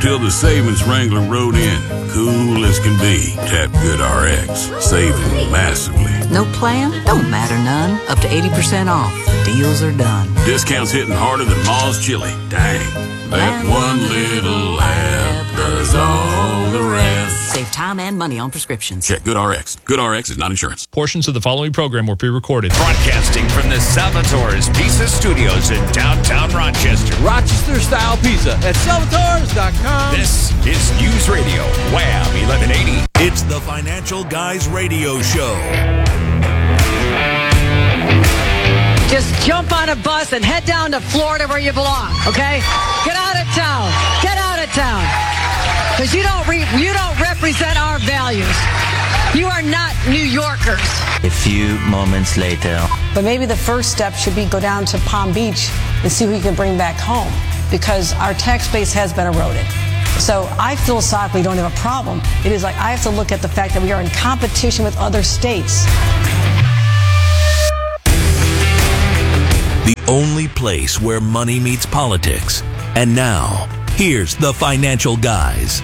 till the savings wrangler rode in. Cool as can be. Tap GoodRx. Saving massively. No plan? Don't matter none. Up to 80% off. The deals are done. Discounts hitting harder than Ma's chili. Dang. That one little app does all the rest. Save time and money on prescriptions. Check GoodRx. GoodRx is not insurance. Portions of the following program were pre-recorded. Broadcasting from the Salvatore's Pizza Studios in downtown Rochester. Rochester-style pizza at salvatores.com. This is News Radio, Wham 1180. It's the Financial Guys Radio Show. Just jump on a bus and head down to Florida where you belong, okay? Get out of town. Get out of town. Because you don't represent our values. You are not New Yorkers. A few moments later. But maybe the first step should be go down to Palm Beach and see who you can bring back home, because our tax base has been eroded. So I philosophically don't have a problem. It is like I have to look at the fact that we are in competition with other states. The only place where money meets politics. And now, here's the Financial Guys.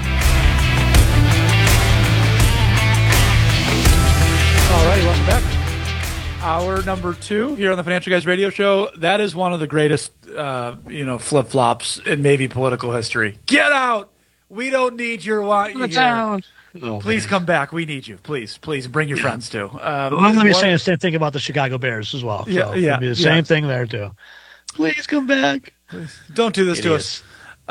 All right, welcome back. Hour number 2 here on the Financial Guys Radio Show. That is one of the greatest, flip-flops in maybe political history. Get out! We don't need your town. Please come back. We need you. Please bring your friends too. Let me say the same thing about the Chicago Bears as well. The same thing there too. Please come back. Please. Don't do this to us.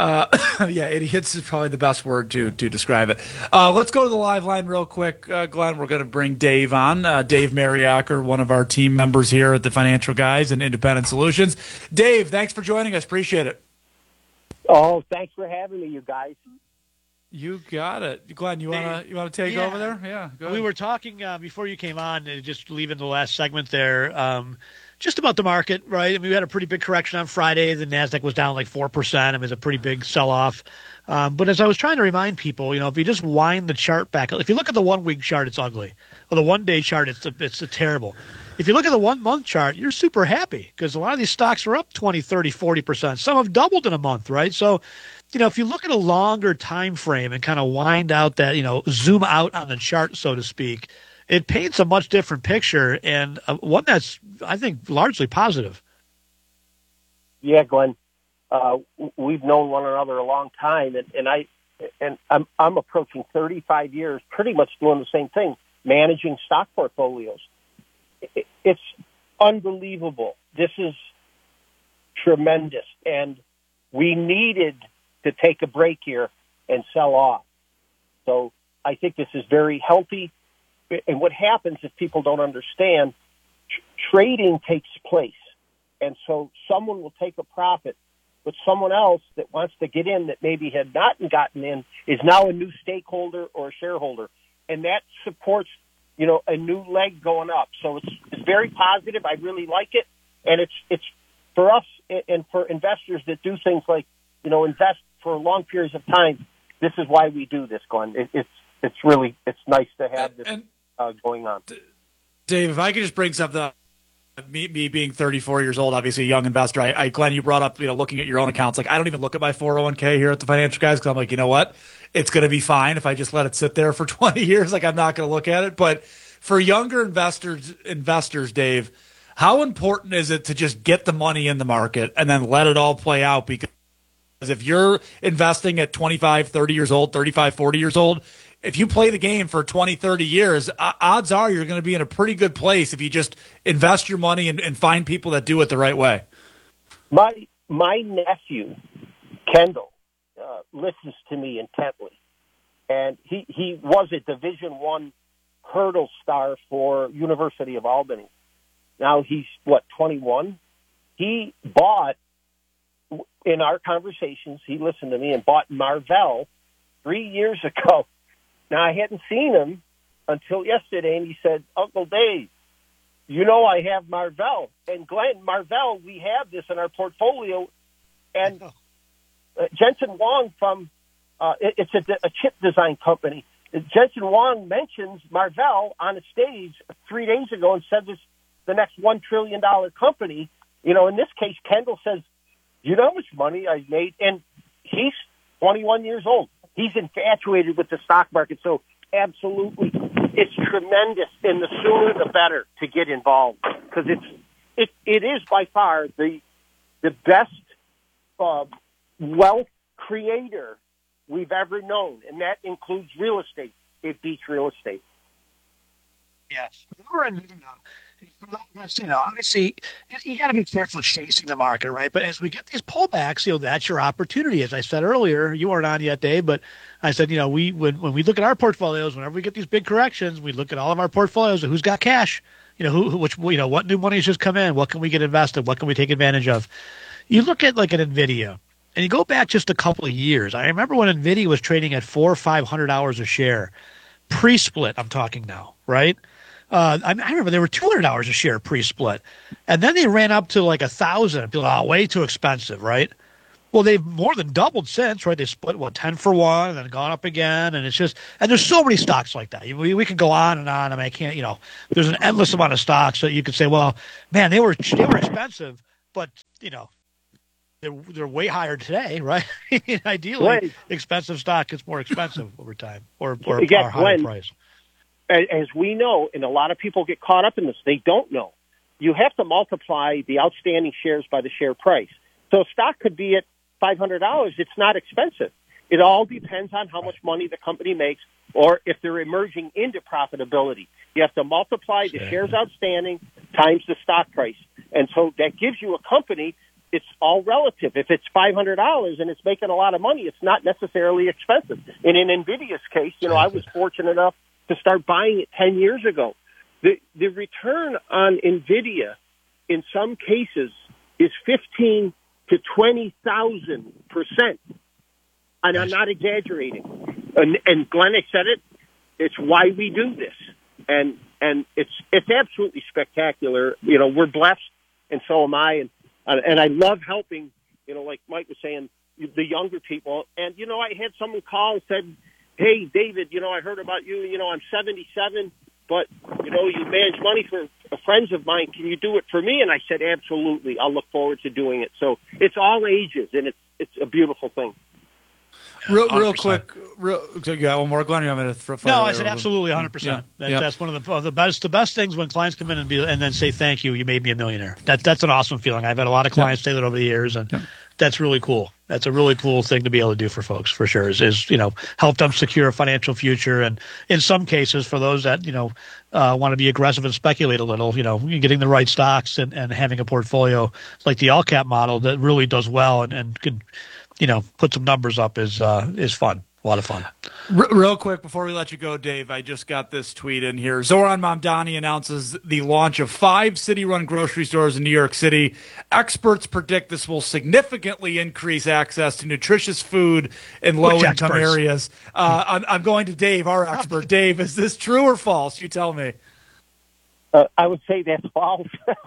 Idiots is probably the best word to describe it. Let's go to the live line real quick, Glenn. We're going to bring Dave on. Dave Mariacker, one of our team members here at the Financial Guys and Independent Solutions. Dave, thanks for joining us. Appreciate it. Oh, thanks for having me, you guys. You got it, Glenn. You wanna take over there? Yeah. Go ahead. We were talking before you came on, just leaving the last segment there, just about the market, right? I mean, we had a pretty big correction on Friday. The Nasdaq was down like 4%. I mean, it was a pretty big sell-off. But as I was trying to remind people, if you just wind the chart back, if you look at the 1 week chart, it's ugly. Or the 1 day chart, it's terrible. If you look at the 1 month chart, you're super happy because a lot of these stocks are up 20, 30, 40%. Some have doubled in a month, right? So, if you look at a longer time frame and kind of wind out that, zoom out on the chart, so to speak, it paints a much different picture and one that's, I think, largely positive. Yeah, Glenn, we've known one another a long time, and I'm approaching 35 years, pretty much doing the same thing, managing stock portfolios. It's unbelievable. This is tremendous, and we needed to take a break here and sell off. So I think this is very healthy. And what happens if people don't understand, trading takes place. And so someone will take a profit, but someone else that wants to get in that maybe had not gotten in is now a new stakeholder or a shareholder. And that supports, a new leg going up. So it's very positive. I really like it. And it's for us and for investors that do things like, invest for long periods of time. This is why we do this, Glenn. It's nice to have this going on. Dave, if I could just bring something up. Me being 34 years old, obviously a young investor, Glenn, you brought up, looking at your own accounts. Like, I don't even look at my 401k here at the Financial Guys because I'm like, you know what? It's going to be fine if I just let it sit there for 20 years. Like, I'm not going to look at it. But for younger investors, Dave, how important is it to just get the money in the market and then let it all play out? Because if you're investing at 25, 30 years old, 35, 40 years old, if you play the game for 20, 30 years, odds are you're going to be in a pretty good place if you just invest your money and find people that do it the right way. My nephew, Kendall, listens to me intently. And he was a Division I hurdle star for University of Albany. Now he's, 21? He bought, in our conversations, he listened to me and bought Marvell 3 years ago. Now, I hadn't seen him until yesterday, and he said, Uncle Dave, I have Marvell. And Glenn, Marvell, we have this in our portfolio. And Jensen Huang from, it's a chip design company. Jensen Huang mentions Marvell on a stage 3 days ago and said this the next $1 trillion company. In this case, Kendall says, you know how much money I made? And he's 21 years old. He's infatuated with the stock market. So absolutely, it's tremendous. And the sooner the better to get involved, because it is by far the best wealth creator we've ever known. And that includes real estate. It beats real estate. Yes. Obviously, you got to be careful chasing the market, right? But as we get these pullbacks, that's your opportunity. As I said earlier, you weren't on yet, Dave, but I said, when we look at our portfolios, whenever we get these big corrections, we look at all of our portfolios and who's got cash, what new money's just come in, what can we get invested, what can we take advantage of? You look at like an NVIDIA, and you go back just a couple of years. I remember when NVIDIA was trading at $400 or $500 a share, pre-split. I'm talking now, right? I remember they were $200 a share pre-split, and then they ran up to like $1,000. People, way too expensive, right? Well, they've more than doubled since, right? They split 10 for 1, and then gone up again, and and there's so many stocks like that. We can go on and on. I mean, I can't, there's an endless amount of stocks that you could say, well, man, they were expensive, but they're way higher today, right? Ideally, expensive stock gets more expensive over time, or higher price. As we know, and a lot of people get caught up in this, they don't know. You have to multiply the outstanding shares by the share price. So a stock could be at $500. It's not expensive. It all depends on how much money the company makes or if they're emerging into profitability. You have to multiply the shares outstanding times the stock price. And so that gives you a company. It's all relative. If it's $500 and it's making a lot of money, it's not necessarily expensive. And in NVIDIA's case, I was fortunate enough to start buying it 10 years ago. The return on NVIDIA in some cases is 15 to 20,000%. And I'm not exaggerating. And Glenn said it. It's why we do this. And it's absolutely spectacular. We're blessed, and so am I. And I love helping, like Mike was saying, the younger people. And, I had someone call and said, hey, David, I heard about you. I'm 77, but, you manage money for friends of mine. Can you do it for me? And I said, absolutely. I'll look forward to doing it. So it's all ages, and it's a beautiful thing. Real quick. You got one more, Glenn? You want me to No, I said absolutely 100%. That's one of the best things when clients come in and then say, thank you, you made me a millionaire. That's an awesome feeling. I've had a lot of clients say that over the years, and that's really cool. That's a really cool thing to be able to do for folks, for sure, is help them secure a financial future. And in some cases, for those that, want to be aggressive and speculate a little, getting the right stocks and having a portfolio like the all-cap model that really does well and could, put some numbers up is fun. A lot of fun. Real quick before we let you go, Dave, I just got this tweet in here. Zoran Mamdani announces the launch of 5 city-run grocery stores in New York City. Experts predict this will significantly increase access to nutritious food in low-income areas. I'm going to Dave, our expert. Dave, is this true or false? You tell me. I would say that's false.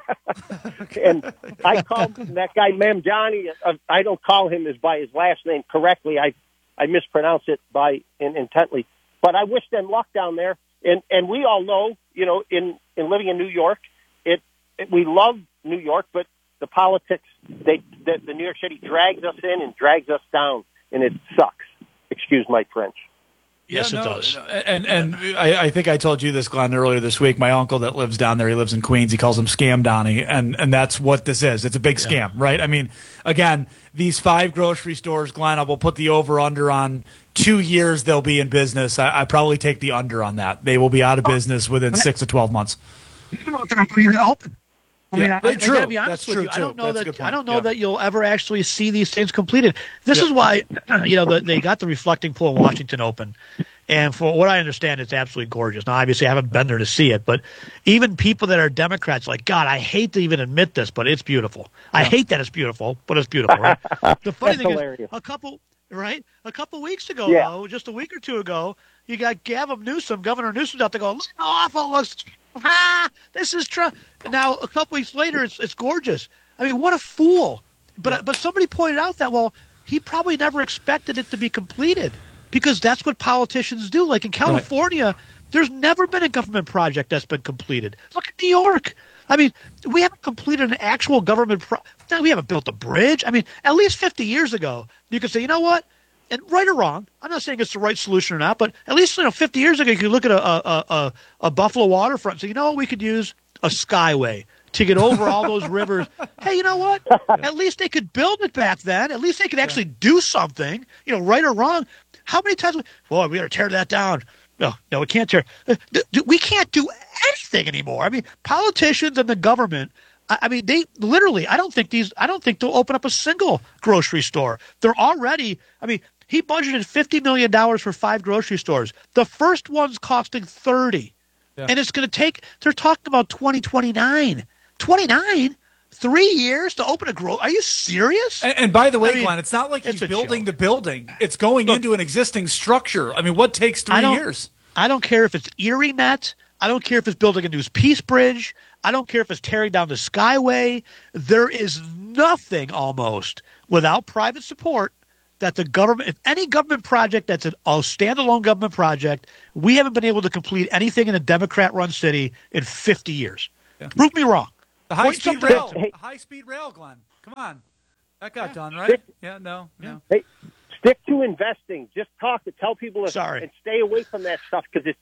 And I call that guy Mamdani. I don't call him by his last name correctly. I mispronounce it intently, but I wish them luck down there. And we all know, in living in New York, we love New York, but the politics, the New York City drags us in and drags us down, and it sucks. Excuse my French. Yes, it does. And I think I told you this, Glenn, earlier this week. My uncle that lives down there, he lives in Queens. He calls him Scam Donnie, and that's what this is. It's a big scam, right? I mean, again, these 5 grocery stores, Glenn, I will put the over-under on 2 years they'll be in business. I probably take the under on that. They will be out of business within 6 to 12 months. They're not going to open. I mean, I gotta be honest with you. I don't know that you'll ever actually see these things completed. This is why, they got the Reflecting Pool in Washington open. And for what I understand, it's absolutely gorgeous. Now, obviously, I haven't been there to see it, but even people that are Democrats, like, God, I hate to even admit this, but it's beautiful. I hate that it's beautiful, but it's beautiful, right? The funny thing is, a couple weeks ago, though, just a week or two ago, you got Gavin Newsom, Governor Newsom, out there going, look how awful it looks. This is Trump. Now, a couple weeks later, it's gorgeous. I mean, what a fool. But somebody pointed out that, well, he probably never expected it to be completed because that's what politicians do. Like in California, there's never been a government project that's been completed. Look at New York. I mean, we haven't completed an actual government we haven't built a bridge. I mean, at least 50 years ago, you could say, you know what? and right or wrong, I'm not saying it's the right solution or not, but at least 50 years ago, you could look at a Buffalo waterfront and say, you know what, we could use a skyway to get over all those rivers. Hey, you know what? At least they could build it back then. At least they could actually do something, right or wrong. How many times? Well, we got to tear that down. No, we can't tear. We can't do anything anymore. I mean, politicians and the government. I mean, they literally. I don't think they'll open up a single grocery store. They're already. I mean, he budgeted $50 million for 5 grocery stores. The first one's costing $30, and it's going to take. They're talking about 2029. 29. 3 years to open a grocery? Are you serious? And by the way, Glenn, it's not like he's building the building. It's going into an existing structure. I mean, what takes 3 years? I don't care if it's Erie Met. I don't care if it's building a new Peace Bridge. I don't care if it's tearing down the Skyway. There is nothing almost without private support that the government, if any government project that's a standalone government project, we haven't been able to complete anything in a Democrat-run city in 50 years. Yeah. Prove me wrong. The high-speed rail. The high-speed rail, Glenn. Come on. That got done, right? No. Hey, stick to investing. Just tell people and stay away from that stuff because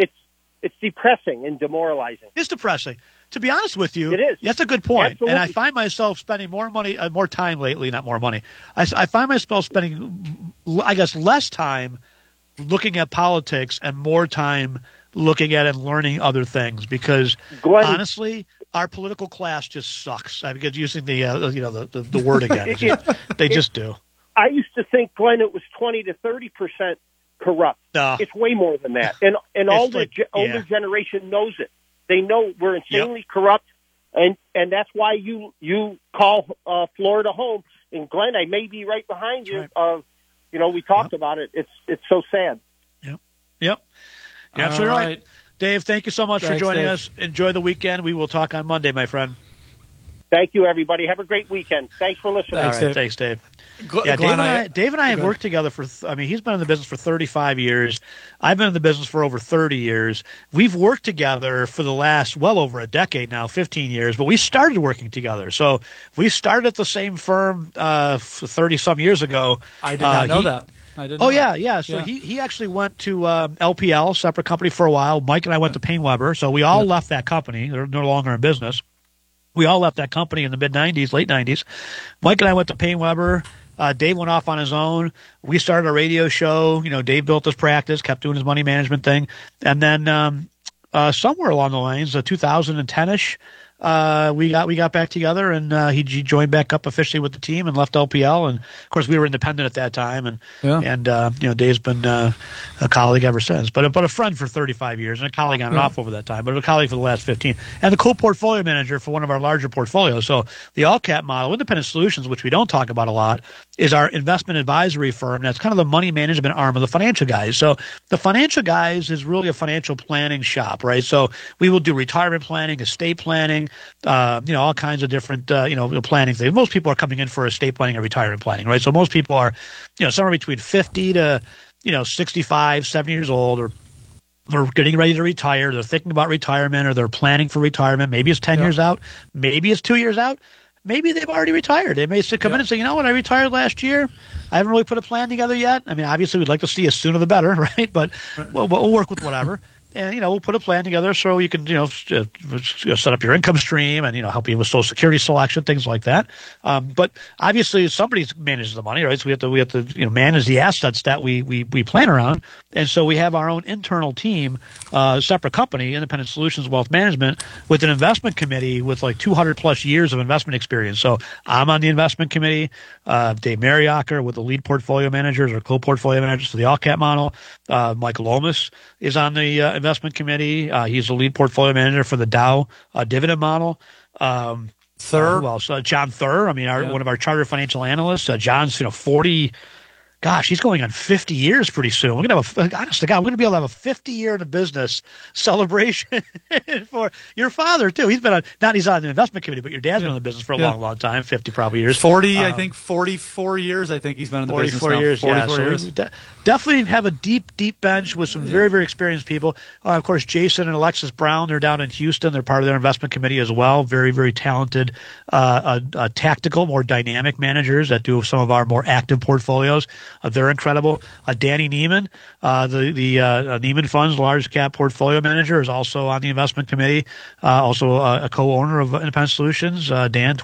it's depressing and demoralizing. It's depressing. To be honest with you, it is. That's a good point. Absolutely. And I find myself spending more time lately, not more money. I find myself spending, I guess, less time looking at politics and more time looking at and learning other things because, honestly, our political class just sucks. I mean, using the word again. They just do. I used to think, Glenn, it was 20 to 30% corrupt. It's way more than that. And all the older generation knows it. They know we're insanely corrupt, and that's why you call Florida home. And Glenn, I may be right behind you. Right. We talked about it. It's so sad. Yep. You're absolutely right. Dave, thank you so much for joining us. Enjoy the weekend. We will talk on Monday, my friend. Thank you, everybody. Have a great weekend. Thanks for listening. Thanks, Dave. Dave and I have worked together he's been in the business for 35 years. I've been in the business for over 30 years. We've worked together for the last well over a decade now, 15 years, but we started working together. So we started at the same firm 30-some years ago. I did not know that. Yeah. So he actually went to LPL, separate company for a while. Mike and I went to Payne Weber. So we all left that company. They're no longer in business. We all left that company in the mid-'90s, late 90s. Mike and I went to Payne Weber. Dave went off on his own. We started a radio show. Dave built his practice, kept doing his money management thing. And then somewhere along the lines, 2010-ish, we got back together, and he joined back up officially with the team and left LPL. And of course, we were independent at that time, and Dave's been a colleague ever since, but a friend for 35 years and a colleague on and off over that time, but a colleague for the last 15, and the co-portfolio manager for one of our larger portfolios. So the all-cap model, Independent Solutions, which we don't talk about a lot, is our investment advisory firm. That's kind of the money management arm of the financial guys. So the financial guys is really a financial planning shop, right? So we will do retirement planning, estate planning, all kinds of different, planning things. Most people are coming in for estate planning and retirement planning, right? So most people are, somewhere between 50 to, 65, 70 years old, or they're getting ready to retire. They're thinking about retirement, or they're planning for retirement. Maybe it's 10 years out. Maybe it's 2 years out. Maybe they've already retired. They may come in and say, you know what, I retired last year. I haven't really put a plan together yet. I mean, obviously, we'd like to see you sooner the better, right? But we'll work with whatever. And, we'll put a plan together so you can, set up your income stream and, help you with Social Security selection, things like that. But obviously somebody manages the money, right? So we have to manage the assets that we plan around. And so we have our own internal team, separate company, Independent Solutions Wealth Management, with an investment committee with like 200 plus years of investment experience. So I'm on the investment committee, Dave Mariacker with the lead portfolio managers or co-portfolio managers for the all-cap model. Mike Lomas is on the investment committee. He's the lead portfolio manager for the Dow dividend model. Thur. John Thur. I mean, one of our charter financial analysts. John's 40. Gosh, he's going on 50 years pretty soon. We're going to have honest to God, we're going to be able to have a 50-year in the business celebration for your father too. He's on the investment committee, but your dad's been in the business for a long, long time, 50 probably years. 44 years. I think he's been in the business now. 44 years. Definitely have a deep bench with some very, very experienced people. Of course, Jason and Alexis Brown, they're down in Houston. They're part of their investment committee as well. Very, very talented, tactical, more dynamic managers that do some of our more active portfolios. They're incredible. Danny Neiman, the Neiman Funds large cap portfolio manager, is also on the investment committee, also a co-owner of Independent Solutions. Dan,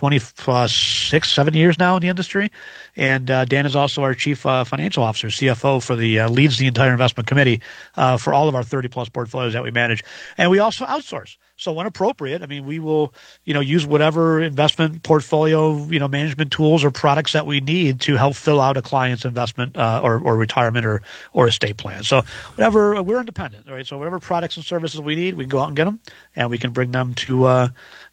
7 years now in the industry. And Dan is also our chief financial officer, CFO, for leads the entire investment committee for all of our 30-plus portfolios that we manage. And we also outsource. So when appropriate, I mean, we will, use whatever investment portfolio, management tools or products that we need to help fill out a client's investment or retirement or estate plan. So whatever, we're independent, right? So whatever products and services we need, we can go out and get them, and we can bring them to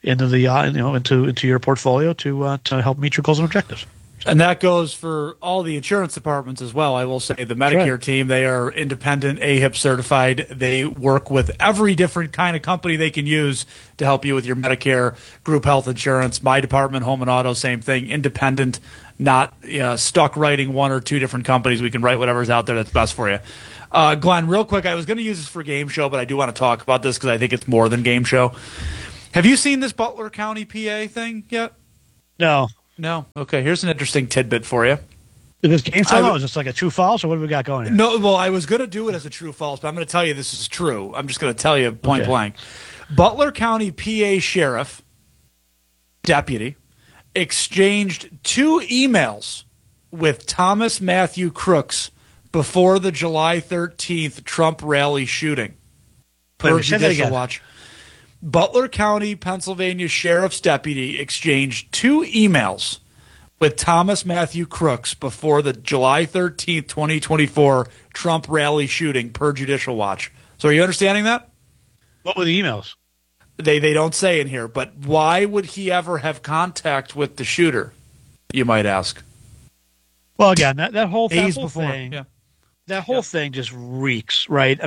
into your portfolio to help meet your goals and objectives. And that goes for all the insurance departments as well. I will say the Medicare team, they are independent, AHIP certified. They work with every different kind of company they can use to help you with your Medicare group health insurance. My department, home and auto, same thing, independent, not stuck writing one or two different companies. We can write whatever's out there that's best for you. Glenn, real quick, I was going to use this for game show, but I do want to talk about this because I think it's more than game show. Have you seen this Butler County, PA thing yet? No. No. Okay, here's an interesting tidbit for you. Is this game show? Is this like a true false, or what do we got going here? No, well, I was going to do it as a true false, but I'm going to tell you this is true. I'm just going to tell you point blank. Butler County PA Sheriff deputy exchanged 2 emails with Thomas Matthew Crooks before the July 13th Trump rally shooting. Per Judicial Watch. Butler County, Pennsylvania Sheriff's deputy exchanged 2 emails with Thomas Matthew Crooks before the July 13th, 2024 Trump rally shooting, per Judicial Watch. So are you understanding that? What were the emails? They don't say in here, but why would he ever have contact with the shooter, you might ask? Well, again, that whole thing, that whole thing just reeks, right?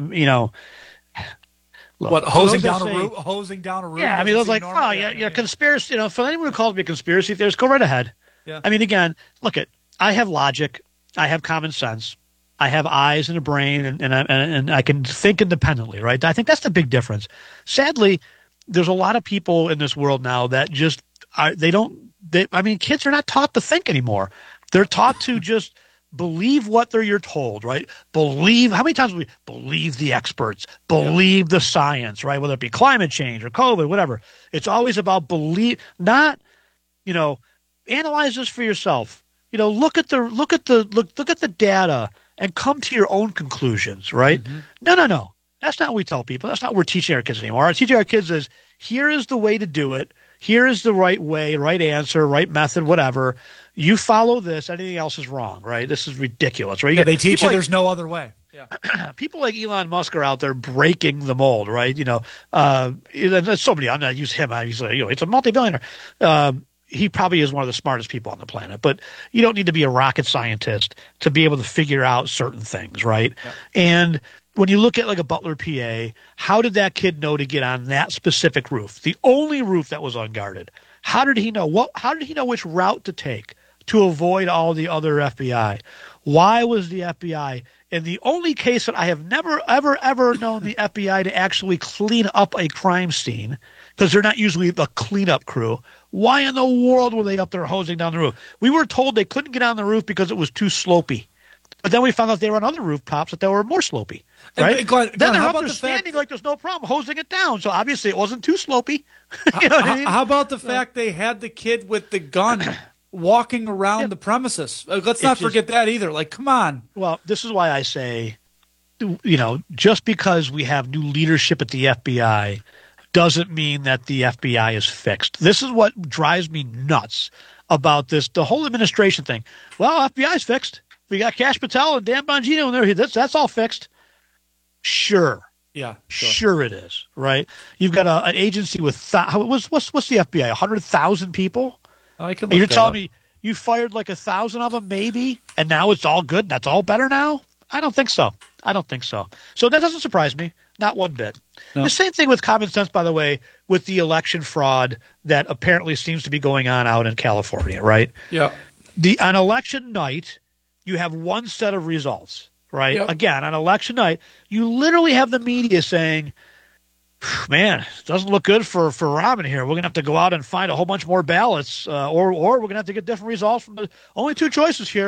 Look, what, hosing down a roof? Yeah, I mean, it was like, conspiracy. For anyone who calls me a conspiracy theorist, go right ahead. Yeah. I mean, again, look I have logic, I have common sense, I have eyes and a brain, and I can think independently, right? I think that's the big difference. Sadly, there's a lot of people in this world now that just kids are not taught to think anymore. They're taught to just believe what you're told, right? How many times we believe the experts, believe the science, right? Whether it be climate change or COVID, whatever. It's always about not, analyze this for yourself. Look at the data and come to your own conclusions, right? Mm-hmm. No. That's not what we tell people. That's not what we're teaching our kids anymore. Our teaching our kids is, here is the way to do it. Here is the right way, right answer, right method, whatever. You follow this. Anything else is wrong, right? This is ridiculous, right? They teach you there's no other way. Yeah. People like Elon Musk are out there breaking the mold, right? There's somebody, I'm not use him. He's it's a multi-billionaire. He probably is one of the smartest people on the planet, but you don't need to be a rocket scientist to be able to figure out certain things, right? Yeah. And when you look at like a Butler, PA, how did that kid know to get on that specific roof? The only roof that was unguarded. How did he know? How did he know which route to take to avoid all the other FBI? Why was the FBI in the only case that I have never, ever, ever known the FBI to actually clean up a crime scene, because they're not usually the cleanup crew? Why in the world were they up there hosing down the roof? We were told they couldn't get on the roof because it was too slopey. But then we found out they were on other rooftops that they were more slopey, right? And Glenn, then they're up there standing like there's no problem hosing it down. So obviously it wasn't too slopey. You know what I mean? How about the fact they had the kid with the gun walking around the premises? Let's not forget that either. Like, come on. Well, this is why I say, just because we have new leadership at the FBI doesn't mean that the FBI is fixed. This is what drives me nuts about the whole administration thing. Well, FBI's fixed. We got Kash Patel and Dan Bongino in there. That's all fixed. Sure. Yeah. Sure it is, right? You've got an agency with what's the FBI? 100,000 people? You're telling me you fired like 1,000 of them, maybe, and now it's all good. That's all better now? I don't think so. So that doesn't surprise me, not one bit. No. The same thing with common sense, by the way, with the election fraud that apparently seems to be going on out in California, right? Yeah. On election night, you have one set of results, right? Yep. Again, on election night, you literally have the media saying, man, it doesn't look good for Robin here. We're going to have to go out and find a whole bunch more ballots, or we're going to have to get different results from the only 2 choices here.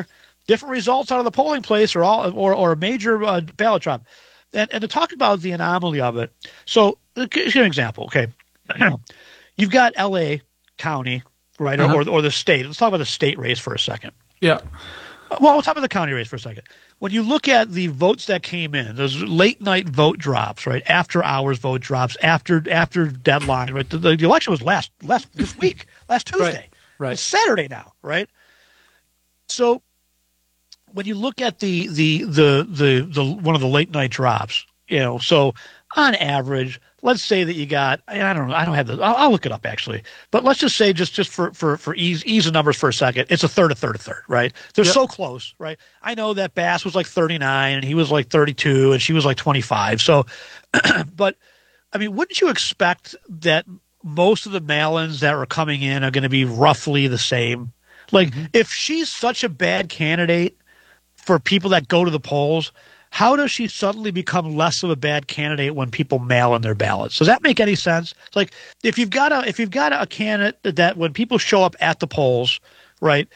different results out of the polling place or a major ballot drop. And to talk about the anomaly of it, so here's an example, okay? You've got L.A. County, right, or the state. Let's talk about the state race for a second. Yeah. Well, we'll talk about the county race for a second. When you look at the votes that came in, those late-night vote drops, right, after-hours vote drops, after deadline, right, the election was last this week, last Tuesday. Right. It's Saturday now, right? So when you look at the one of the late-night drops, so on average, let's say that you got, I don't know, I don't have the, I'll look it up actually, but let's just say just for ease of numbers for a second, it's a third, right? They're so close, right? I know that Bass was like 39 and he was like 32 and she was like 25. So, but I mean, wouldn't you expect that most of the mail-ins that are coming in are going to be roughly the same? Like, if she's such a bad candidate for people that go to the polls, how does she suddenly become less of a bad candidate when people mail in their ballots? Does that make any sense? It's like if you've got a candidate that when people show up at the polls, right,